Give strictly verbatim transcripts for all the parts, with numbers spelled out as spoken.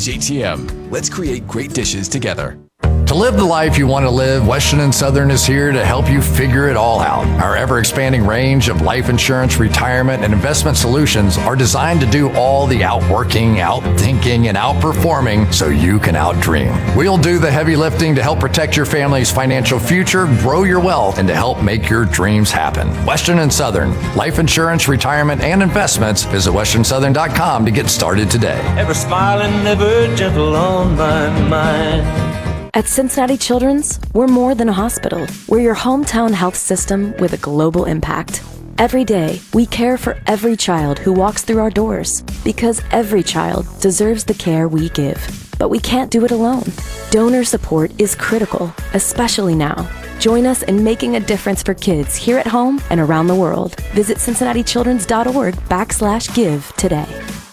J T M. Let's create great dishes together. To live the life you want to live, Western and Southern is here to help you figure it all out. Our ever-expanding range of life insurance, retirement, and investment solutions are designed to do all the outworking, outthinking, and outperforming so you can outdream. We'll do the heavy lifting to help protect your family's financial future, grow your wealth, and to help make your dreams happen. Western and Southern, life insurance, retirement, and investments. Visit western southern dot com to get started today. Ever smiling, ever gentle on my mind. At Cincinnati Children's, we're more than a hospital. We're your hometown health system with a global impact. Every day, we care for every child who walks through our doors because every child deserves the care we give. But we can't do it alone. Donor support is critical, especially now. Join us in making a difference for kids here at home and around the world. Visit cincinnati children's dot org backslash give today.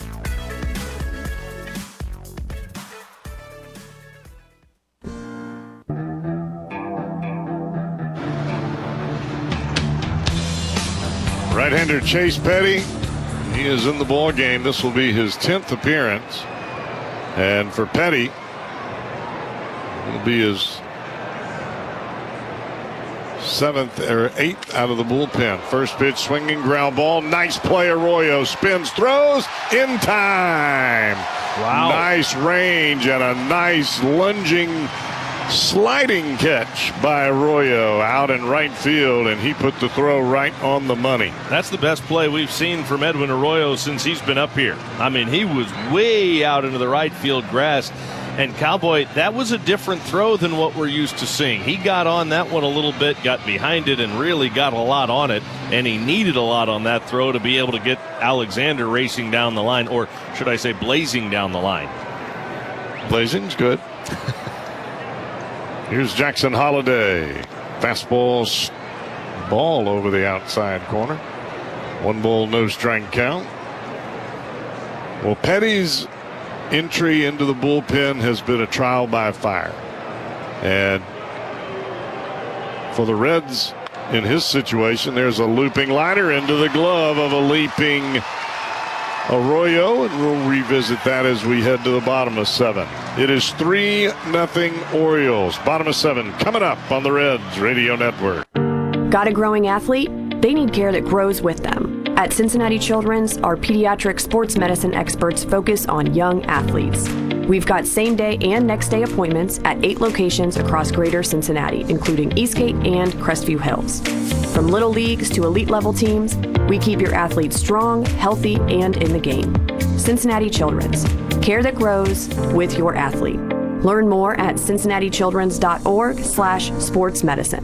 Right-hander Chase Petty, he is in the ball game. This will be his tenth appearance, and for Petty, it'll be his seventh or eighth out of the bullpen. First pitch, swinging ground ball. Nice play. Arroyo spins, throws in time. Wow! Nice range and a nice lunging, sliding catch by Arroyo out in right field, and he put the throw right on the money. That's the best play we've seen from Edwin Arroyo since he's been up here. I mean, he was way out into the right field grass. And Cowboy, that was a different throw than what we're used to seeing. He got on that one a little bit, got behind it, and really got a lot on it. And he needed a lot on that throw to be able to get Alexander racing down the line, or should I say blazing down the line. Blazing's good. Here's Jackson Holiday. Fastball, ball over the outside corner. One ball, no strike count. Well, Petty's entry into the bullpen has been a trial by fire. And for the Reds, in his situation, there's a looping liner into the glove of a leaping Arroyo, and we'll revisit that as we head to the bottom of seven. It is three nothing Orioles. Bottom of seven coming up on the Reds Radio Network. Got a growing athlete? They need care that grows with them. At Cincinnati Children's, our pediatric sports medicine experts focus on young athletes. We've got same-day and next-day appointments at eight locations across greater Cincinnati, including Eastgate and Crestview Hills. From little leagues to elite-level teams, we keep your athletes strong, healthy, and in the game. Cincinnati Children's. Care that grows with your athlete. Learn more at cincinnati children's dot org slash sports medicine.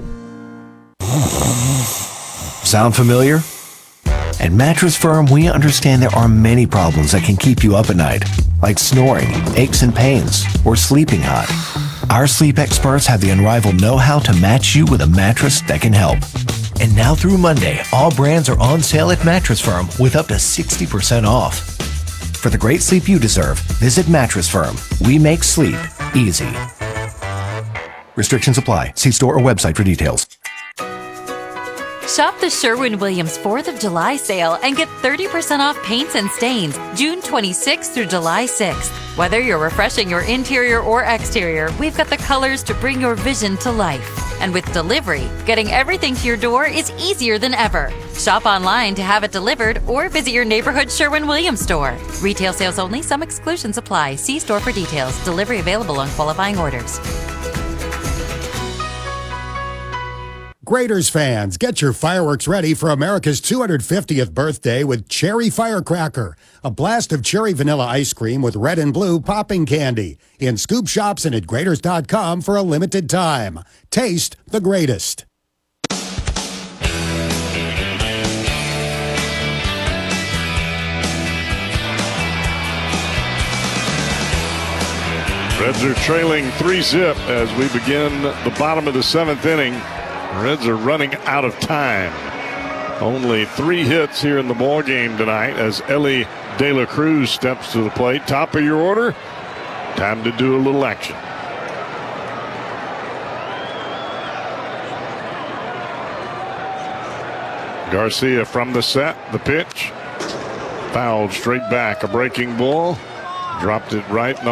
Sound familiar? At Mattress Firm, we understand there are many problems that can keep you up at night, like snoring, aches and pains, or sleeping hot. Our sleep experts have the unrivaled know-how to match you with a mattress that can help. And now through Monday, all brands are on sale at Mattress Firm with up to sixty percent off. For the great sleep you deserve, visit Mattress Firm. We make sleep easy. Restrictions apply. See store or website for details. Shop the Sherwin-Williams fourth of July sale and get thirty percent off paints and stains June twenty-sixth through July sixth. Whether you're refreshing your interior or exterior, we've got the colors to bring your vision to life. And with delivery, getting everything to your door is easier than ever. Shop online to have it delivered or visit your neighborhood Sherwin-Williams store. Retail sales only. Some exclusions apply. See store for details. Delivery available on qualifying orders. Graders fans, get your fireworks ready for America's two hundred fiftieth birthday with Cherry Firecracker, a blast of cherry vanilla ice cream with red and blue popping candy. In scoop shops and at graders dot com for a limited time. Taste the greatest. Reds are trailing three zip as we begin the bottom of the seventh inning. Reds are running out of time. Only three hits here in the ball game tonight as Elly De La Cruz steps to the plate. Top of your order. Time to do a little action. Garcia from the set. The pitch. Fouled straight back. A breaking ball. Dropped it right.